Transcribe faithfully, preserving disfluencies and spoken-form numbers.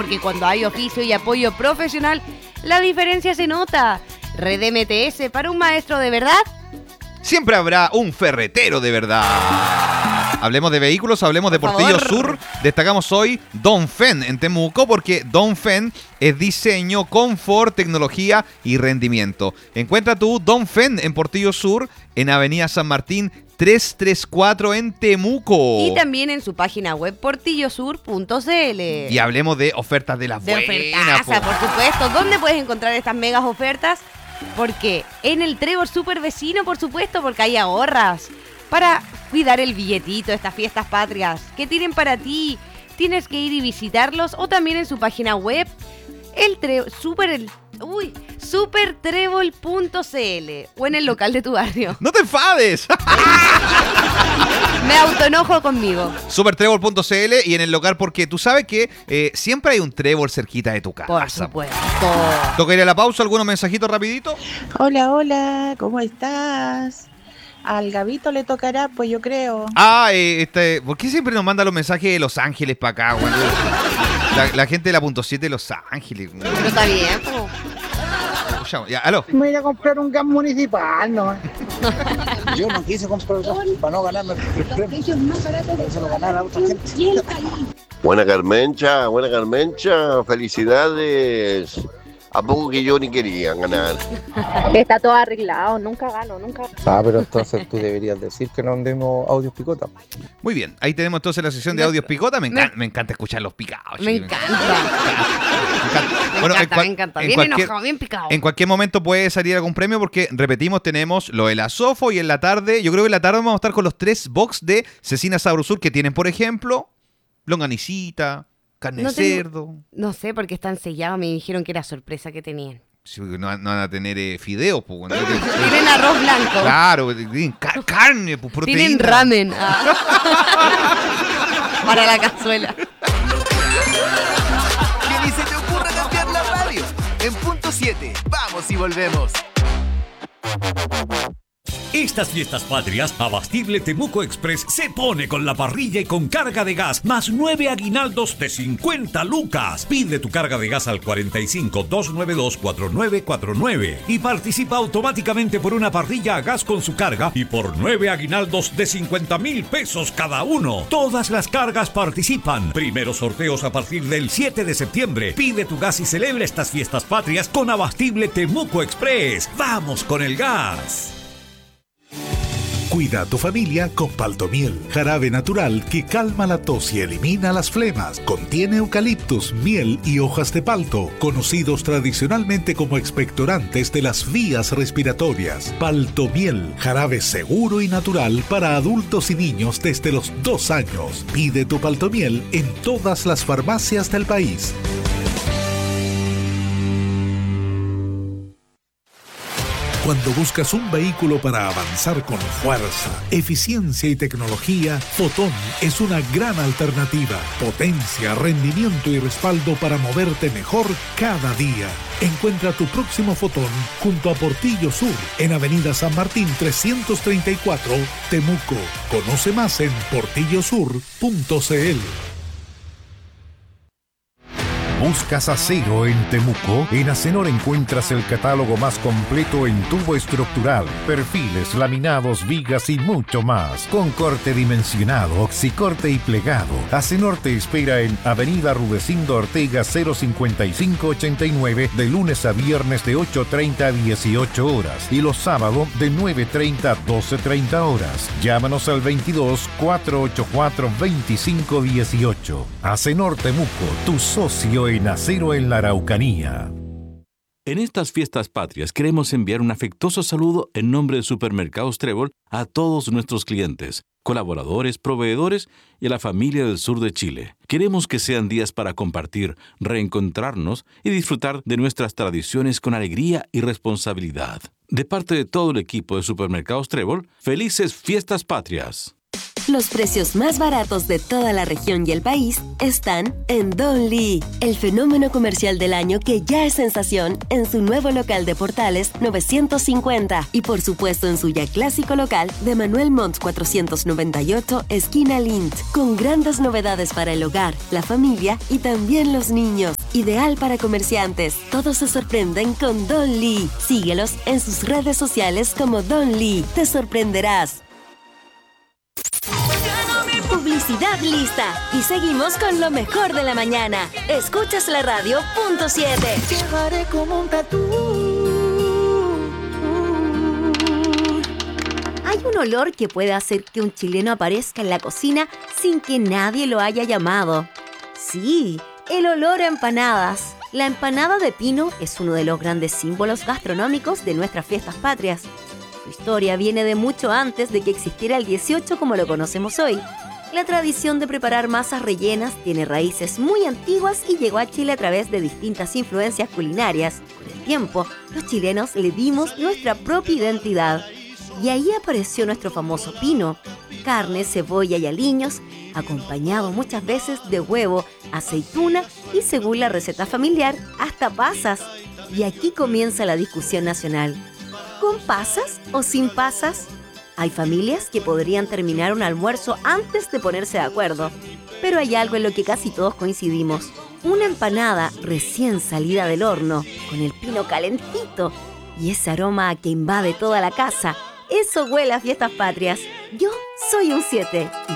porque cuando hay oficio y apoyo profesional, la diferencia se nota. Red M T S para un maestro de verdad. Siempre habrá un ferretero de verdad. Hablemos de vehículos, hablemos de Portillo Sur. Destacamos hoy Dongfeng en Temuco porque Dongfeng es diseño, confort, tecnología y rendimiento. Encuentra tu Dongfeng en Portillo Sur, en Avenida San Martín trescientos treinta y cuatro en Temuco. Y también en su página web portillo sur punto c l. Y hablemos de ofertas de las de buenas. Ofertaza, por supuesto. ¿Dónde puedes encontrar estas megas ofertas? Porque en el Trébol Super Vecino, por supuesto, porque hay ahorras para cuidar el billetito de estas fiestas patrias. ¿Qué tienen para ti? Tienes que ir y visitarlos o también en su página web, el Trébol Super el Uy, supertrébol punto c l o en el local de tu barrio. ¡No te enfades! Me autoenojo conmigo. supertrébol punto c l y en el local porque tú sabes que eh, siempre hay un trébol cerquita de tu casa. Por supuesto. ¿Toca ir a la pausa? ¿Algunos mensajitos rapidito? Hola, hola, ¿cómo estás? Al Gabito le tocará, pues yo creo. Ah, eh, este, ¿por qué siempre nos manda los mensajes de Los Ángeles para acá, güey? La, la gente de la punto siete de Los Ángeles. Pero está bien, po. Ya, aló. Me voy a ir a comprar un gas municipal, ¿no? Yo no quise comprar gas para no ganarme el premio. Se lo ganara a otra gente. Buena Carmencha, buena Carmencha, felicidades. ¿A poco que yo ni quería ganar? Está todo arreglado, nunca gano, nunca. Ah, pero entonces tú deberías decir que no andemos audios picota. Muy bien, ahí tenemos entonces la sesión de audios picota. Me, encan- me encanta escuchar los picados. Me chico. encanta. Me encanta. Bueno, me en encanta, cual- me encanta. en Bien cualquier- enojado, bien picado. En cualquier momento puede salir algún premio porque, repetimos, tenemos lo de la Sofo y en la tarde, yo creo que en la tarde vamos a estar con los tres box de Cecina Sabrosur que tienen, por ejemplo, longanicita, carne No de tengo- cerdo. No sé, porque están sellados. Me dijeron que era sorpresa que tenían. Sí, porque no, no van a tener eh, fideos. Pues, bueno. Tienen arroz blanco. Claro, tienen ca- carne, pues, proteína. Tienen ramen. Ah. Para la cazuela. Que ni se te ocurra cambiar la radio. En punto siete, vamos y volvemos. Estas fiestas patrias, Abastible Temuco Express se pone con la parrilla y con carga de gas, más nueve aguinaldos de cincuenta lucas. Pide tu carga de gas al cuarenta y cinco, doscientos noventa y dos, cuarenta y nueve cuarenta y nueve y participa automáticamente por una parrilla a gas con su carga y por nueve aguinaldos de cincuenta mil pesos cada uno. Todas las cargas participan. Primeros sorteos a partir del siete de septiembre. Pide tu gas y celebra estas fiestas patrias con Abastible Temuco Express. ¡Vamos con el gas! Cuida a tu familia con Paltomiel, jarabe natural que calma la tos y elimina las flemas. Contiene eucaliptus, miel y hojas de palto, conocidos tradicionalmente como expectorantes de las vías respiratorias. Paltomiel, jarabe seguro y natural para adultos y niños desde los dos años. Pide tu Paltomiel en todas las farmacias del país. Cuando buscas un vehículo para avanzar con fuerza, eficiencia y tecnología, Fotón es una gran alternativa. Potencia, rendimiento y respaldo para moverte mejor cada día. Encuentra tu próximo Fotón junto a Portillo Sur, en Avenida San Martín trescientos treinta y cuatro, Temuco. Conoce más en portillo sur punto c l. ¿Buscas acero en Temuco? En Acenor encuentras el catálogo más completo en tubo estructural, perfiles, laminados, vigas y mucho más. Con corte dimensionado, oxicorte y plegado. Acenor te espera en Avenida Rudecindo Ortega cero cincuenta y cinco ochenta y nueve de lunes a viernes de ocho treinta a dieciocho horas y los sábados de nueve treinta a doce treinta horas. Llámanos al veintidós, cuatrocientos ochenta y cuatro, veinticinco dieciocho. Acenor Temuco, tu socio en acero en la Araucanía. En estas fiestas patrias queremos enviar un afectuoso saludo en nombre de Supermercados Trébol a todos nuestros clientes, colaboradores, proveedores y a la familia del sur de Chile. Queremos que sean días para compartir, reencontrarnos y disfrutar de nuestras tradiciones con alegría y responsabilidad. De parte de todo el equipo de Supermercados Trébol, felices fiestas patrias. Los precios más baratos de toda la región y el país están en Don Lee, el fenómeno comercial del año que ya es sensación en su nuevo local de Portales novecientos cincuenta y por supuesto en su ya clásico local de Manuel Montt cuatrocientos noventa y ocho, esquina Lint, con grandes novedades para el hogar, la familia y también los niños. ideal para comerciantes. Todos se sorprenden con Don Lee. Síguelos en sus redes sociales como Don Lee. Te sorprenderás. Publicidad lista. Y seguimos con lo mejor de la mañana. Escuchas la radio punto siete. Llevaré como un tatú. Hay un olor que puede hacer que un chileno aparezca en la cocina sin que nadie lo haya llamado. Sí, el olor a empanadas. La empanada de pino es uno de los grandes símbolos gastronómicos de nuestras fiestas patrias. Su historia viene de mucho antes de que existiera el dieciocho como lo conocemos hoy. La tradición de preparar masas rellenas tiene raíces muy antiguas y llegó a Chile a través de distintas influencias culinarias. Con el tiempo, los chilenos le dimos nuestra propia identidad. Y ahí apareció nuestro famoso pino, carne, cebolla y aliños, acompañado muchas veces de huevo, aceituna y, según la receta familiar, hasta pasas. Y aquí comienza la discusión nacional. ¿Con pasas o sin pasas? Hay familias que podrían terminar un almuerzo antes de ponerse de acuerdo, pero hay algo en lo que casi todos coincidimos. Una empanada recién salida del horno, con el pino calentito y ese aroma que invade toda la casa. Eso huele a fiestas patrias. Yo soy un siete y